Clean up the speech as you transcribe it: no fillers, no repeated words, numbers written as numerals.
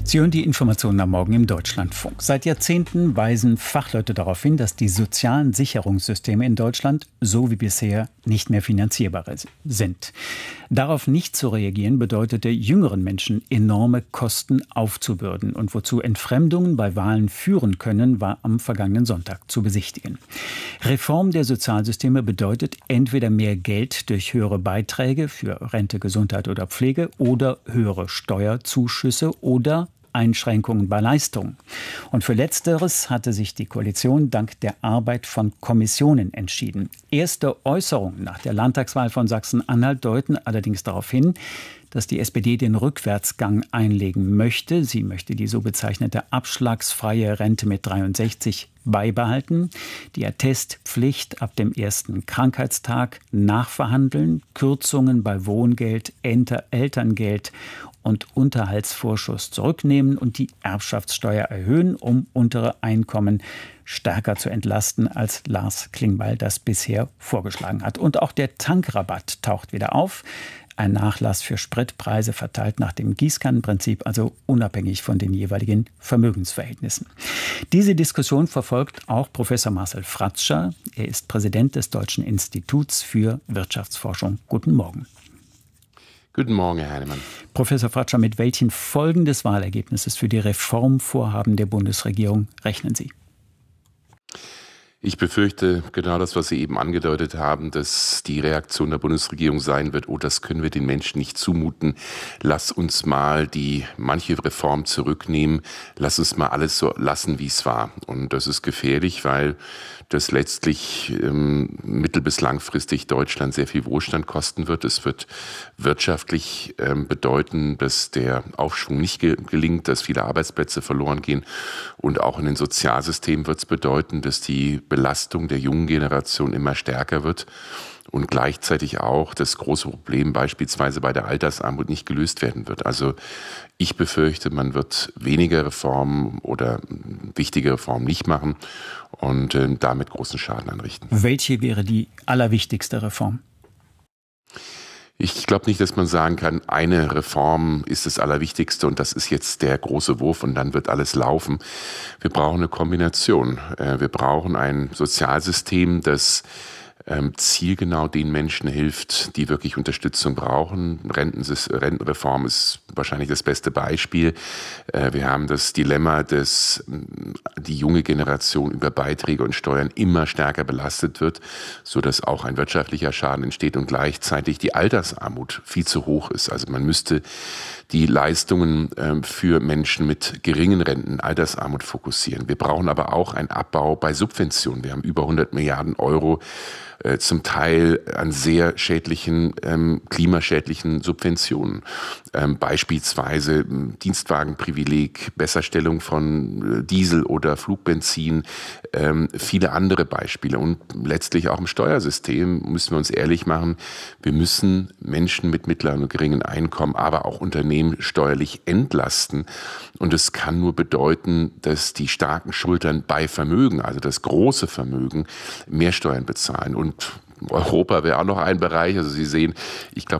Sie hören die Informationen am Morgen im Deutschlandfunk. Seit Jahrzehnten weisen Fachleute darauf hin, dass die sozialen Sicherungssysteme in Deutschland so wie bisher nicht mehr finanzierbar sind. Darauf nicht zu reagieren, bedeutete jüngeren Menschen enorme Kosten aufzubürden. Und wozu Entfremdungen bei Wahlen führen können, war am vergangenen Sonntag zu besichtigen. Reform der Sozialsysteme bedeutet entweder mehr Geld durch höhere Beiträge für Rente, Gesundheit oder Pflege oder höhere Steuerzuschüsse oder Einschränkungen bei Leistungen. Und für Letzteres hatte sich die Koalition dank der Arbeit von Kommissionen entschieden. Erste Äußerungen nach der Landtagswahl von Sachsen-Anhalt deuten allerdings darauf hin, dass die SPD den Rückwärtsgang einlegen möchte. Sie möchte die so bezeichnete abschlagsfreie Rente mit 63 beibehalten, die Attestpflicht ab dem ersten Krankheitstag nachverhandeln, Kürzungen bei Wohngeld, Elterngeld und Unterhaltsvorschuss zurücknehmen und die Erbschaftssteuer erhöhen, um untere Einkommen stärker zu entlasten, als Lars Klingbeil das bisher vorgeschlagen hat. Und auch der Tankrabatt taucht wieder auf. Ein Nachlass für Spritpreise verteilt nach dem Gießkannenprinzip, also unabhängig von den jeweiligen Vermögensverhältnissen. Diese Diskussion verfolgt auch Professor Marcel Fratscher. Er ist Präsident des Deutschen Instituts für Wirtschaftsforschung. Guten Morgen. Guten Morgen, Herr Heinemann. Professor Fratscher, mit welchen Folgen des Wahlergebnisses für die Reformvorhaben der Bundesregierung rechnen Sie? Ich befürchte genau das, was Sie eben angedeutet haben, dass die Reaktion der Bundesregierung sein wird, oh, das können wir den Menschen nicht zumuten. Lass uns mal manche Reform zurücknehmen. Lass uns mal alles so lassen, wie es war. Und das ist gefährlich, weil das letztlich mittel- bis langfristig Deutschland sehr viel Wohlstand kosten wird. Es wird wirtschaftlich bedeuten, dass der Aufschwung nicht gelingt, dass viele Arbeitsplätze verloren gehen. Und auch in den Sozialsystemen wird es bedeuten, dass die Belastung der jungen Generation immer stärker wird und gleichzeitig auch das große Problem beispielsweise bei der Altersarmut nicht gelöst werden wird. Also ich befürchte, man wird weniger Reformen oder wichtige Reformen nicht machen und damit großen Schaden anrichten. Welche wäre die allerwichtigste Reform? Ich glaube nicht, dass man sagen kann, eine Reform ist das Allerwichtigste und das ist jetzt der große Wurf und dann wird alles laufen. Wir brauchen eine Kombination. Wir brauchen ein Sozialsystem, das zielgenau den Menschen hilft, die wirklich Unterstützung brauchen. Rentenreform ist wahrscheinlich das beste Beispiel. Wir haben das Dilemma, dass die junge Generation über Beiträge und Steuern immer stärker belastet wird, sodass auch ein wirtschaftlicher Schaden entsteht und gleichzeitig die Altersarmut viel zu hoch ist. Also man müsste die Leistungen für Menschen mit geringen Renten, Altersarmut fokussieren. Wir brauchen aber auch einen Abbau bei Subventionen. Wir haben über 100 Milliarden Euro zum Teil an sehr schädlichen, klimaschädlichen Subventionen. Beispielsweise Dienstwagenprivileg, Besserstellung von Diesel oder Flugbenzin, viele andere Beispiele. Und letztlich auch im Steuersystem müssen wir uns ehrlich machen, wir müssen Menschen mit mittleren und geringen Einkommen, aber auch Unternehmen steuerlich entlasten. Und es kann nur bedeuten, dass die starken Schultern bei Vermögen, also das große Vermögen, mehr Steuern bezahlen. Und Europa wäre auch noch ein Bereich. Also Sie sehen, ich glaube,